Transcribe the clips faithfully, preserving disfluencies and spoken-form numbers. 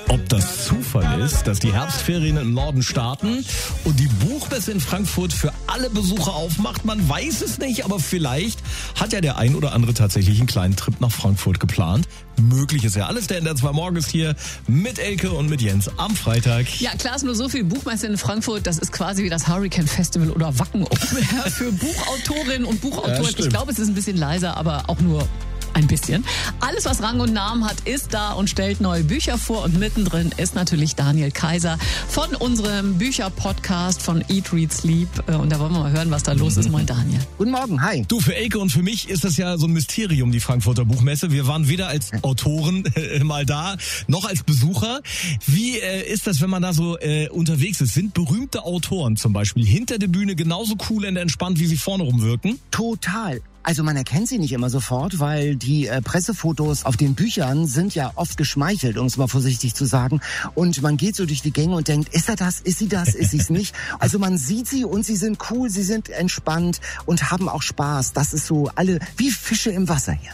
Ob das Zufall ist, dass die Herbstferien im Norden starten und die Buchmesse in Frankfurt für alle Besucher aufmacht, man weiß es nicht, aber vielleicht hat ja der ein oder andere tatsächlich einen kleinen Trip nach Frankfurt geplant. Möglich ist ja alles. Der N D R zwei Morgen ist hier mit Elke und mit Jens am Freitag. Ja, klar ist nur so viel. Buchmesse in Frankfurt, das ist quasi wie das Hurricane Festival oder Wacken Open Air für Buchautorinnen und Buchautoren. Ja, ich glaube, es ist ein bisschen leiser, aber auch nur ein bisschen. Alles, was Rang und Namen hat, ist da und stellt neue Bücher vor. Und mittendrin ist natürlich Daniel Kaiser von unserem Bücher-Podcast von Eat, Read, Sleep. Und da wollen wir mal hören, was da los ist. Moin, Daniel. Guten Morgen, hi. Du, für Elke und für mich ist das ja so ein Mysterium, die Frankfurter Buchmesse. Wir waren weder als Autoren äh, mal da, noch als Besucher. Wie äh, ist das, wenn man da so äh, unterwegs ist? Sind berühmte Autoren zum Beispiel hinter der Bühne genauso cool und entspannt, wie sie vorne rumwirken? Total. Also man erkennt sie nicht immer sofort, weil die äh, Pressefotos auf den Büchern sind ja oft geschmeichelt, um es mal vorsichtig zu sagen. Und man geht so durch die Gänge und denkt, ist er das, ist sie das, ist sie es nicht? Also man sieht sie und sie sind cool, sie sind entspannt und haben auch Spaß. Das ist so alle wie Fische im Wasser hier.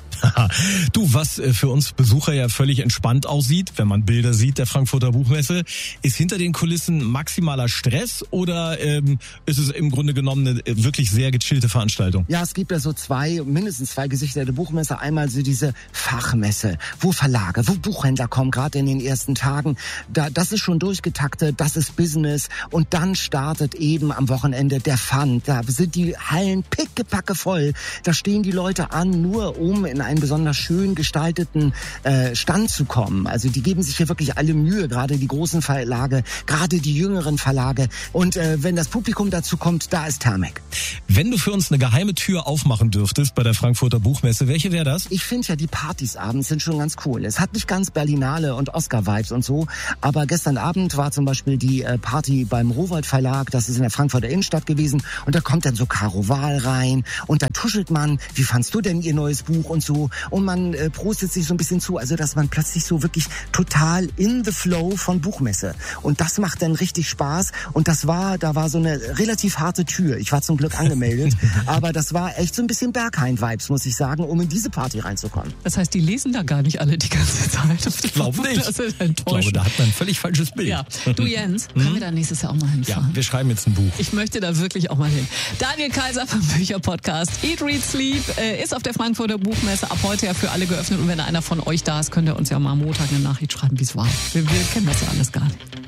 Du, was für uns Besucher ja völlig entspannt aussieht, wenn man Bilder sieht der Frankfurter Buchmesse, ist hinter den Kulissen maximaler Stress oder ähm, ist es im Grunde genommen eine wirklich sehr gechillte Veranstaltung? Ja, es gibt ja so zwei, mindestens zwei Gesichter der Buchmesse. Einmal so diese Fachmesse, wo Verlage, wo Buchhändler kommen, gerade in den ersten Tagen. Da, das ist schon durchgetaktet, das ist Business. Und dann startet eben am Wochenende der Fun. Da sind die Hallen pickepacke voll. Da stehen die Leute an, nur um in einen besonders schön gestalteten äh, Stand zu kommen. Also die geben sich hier wirklich alle Mühe, gerade die großen Verlage, gerade die jüngeren Verlage. Und äh, wenn das Publikum dazu kommt, da ist Thermek. Wenn du für uns eine geheime Tür aufmachen dürftest bei der Frankfurter Buchmesse, welche wäre das? Ich finde ja, die Partys abends sind schon ganz cool. Es hat nicht ganz Berlinale und Oscar-Vibes und so, aber gestern Abend war zum Beispiel die äh, Party beim Rowohlt Verlag, das ist in der Frankfurter Innenstadt gewesen, und da kommt dann so Caro Wahl rein und da tuschelt man, wie fandst du denn ihr neues Buch und so, und man äh, prostet sich so ein bisschen zu, also dass man plötzlich so wirklich total in the flow von Buchmesse, und das macht dann richtig Spaß. Und das war, da war so eine relativ harte Tür. Ich war zum Glück angemeldet, aber das war echt so ein bisschen Berghain-Vibes, muss ich sagen, um in diese Party reinzukommen. Das heißt, die lesen da gar nicht alle die ganze Zeit. Ich glaube nicht. Das ist ich glaube, da hat man ein völlig falsches Bild. Ja. Du Jens, können wir da nächstes Jahr auch mal hinfahren? Ja, wir schreiben jetzt ein Buch. Ich möchte da wirklich auch mal hin. Daniel Kaiser vom Bücher-Podcast Eat, Read, Sleep äh, ist auf der Frankfurter Buchmesse ab heute ja für alle geöffnet. Und wenn einer von euch da ist, könnt ihr uns ja mal am Montag eine Nachricht schreiben, wie es war. Wir, wir kennen das ja alles gar nicht.